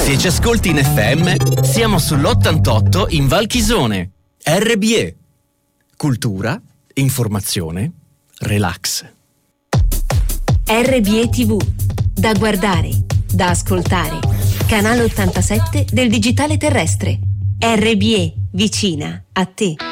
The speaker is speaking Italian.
Se ci ascolti in FM, siamo sull'88 in Val Chisone. RBE. Cultura, informazione, relax. RBE TV. Da guardare, da ascoltare. Canale 87 del digitale terrestre. RBE, vicina a te.